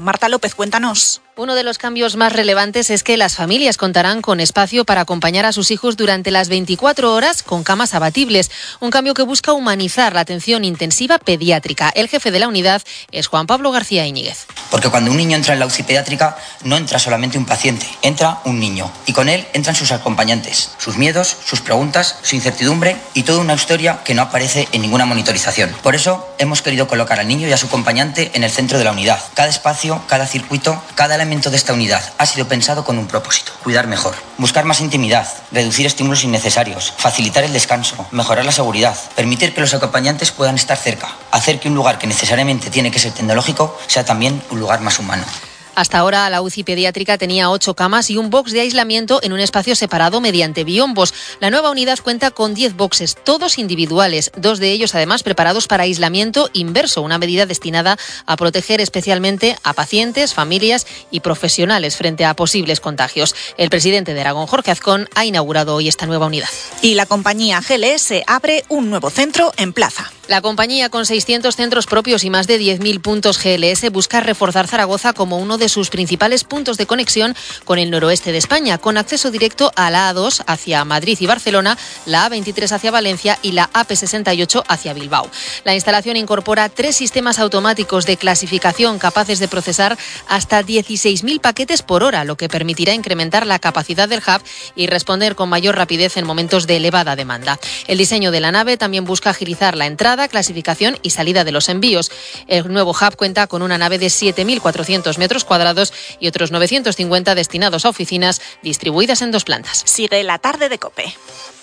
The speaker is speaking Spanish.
Marta López, cuéntanos. Uno de los cambios más relevantes es que las familias contarán con espacio para acompañar a sus hijos durante las 24 horas con camas abatibles, un cambio que busca humanizar la atención intensiva pediátrica. El jefe de la unidad es Juan Pablo García Íñiguez. Porque cuando un niño entra en la UCI pediátrica no entra solamente un paciente, entra un niño y con él entran sus acompañantes, sus miedos, sus preguntas, su incertidumbre y toda una historia que no aparece en ninguna monitorización. Por eso hemos querido colocar al niño y a su acompañante en el centro de la unidad. Cada espacio, cada circuito, cada elemento de esta unidad ha sido pensado con un propósito: cuidar mejor, buscar más intimidad, reducir estímulos innecesarios, facilitar el descanso, mejorar la seguridad, permitir que los acompañantes puedan estar cerca, hacer que un lugar que necesariamente tiene que ser tecnológico sea también un lugar más humano. Hasta ahora la UCI pediátrica tenía 8 camas y un box de aislamiento en un espacio separado mediante biombos. La nueva unidad cuenta con 10 boxes, todos individuales, 2 de ellos además preparados para aislamiento inverso, una medida destinada a proteger especialmente a pacientes, familias y profesionales frente a posibles contagios. El presidente de Aragón, Jorge Azcón, ha inaugurado hoy esta nueva unidad. Y la compañía GLS abre un nuevo centro en Plaza. La compañía, con 600 centros propios y más de 10.000 puntos GLS, busca reforzar Zaragoza como uno de sus principales puntos de conexión con el noroeste de España, con acceso directo a la A2 hacia Madrid y Barcelona, la A23 hacia Valencia y la AP68 hacia Bilbao. La instalación incorpora 3 sistemas automáticos de clasificación capaces de procesar hasta 16.000 paquetes por hora, lo que permitirá incrementar la capacidad del hub y responder con mayor rapidez en momentos de elevada demanda. El diseño de la nave también busca agilizar la entrada, clasificación y salida de los envíos. El nuevo hub cuenta con una nave de 7.400 metros cuadrados y otros 950 destinados a oficinas distribuidas en 2 plantas. Sigue la tarde de COPE.